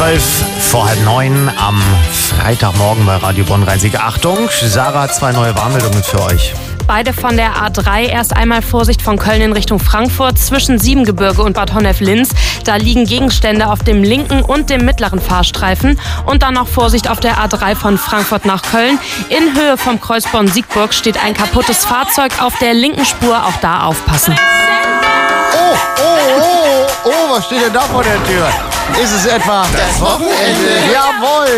12 vor halb 9 am Freitagmorgen bei Radio Bonn-Rhein-Sieg. Achtung, Sarah hat 2 neue Warnmeldungen für euch. Beide von der A3. Erst einmal Vorsicht von Köln in Richtung Frankfurt zwischen Siebengebirge und Bad Honnef-Linz. Da liegen Gegenstände auf dem linken und dem mittleren Fahrstreifen. Und dann noch Vorsicht auf der A3 von Frankfurt nach Köln. In Höhe vom Kreuz Bonn-Siegburg steht ein kaputtes Fahrzeug auf der linken Spur. Auch da aufpassen. Oh, was steht denn da vor der Tür? Ist es etwa das Wochenende? Jawohl!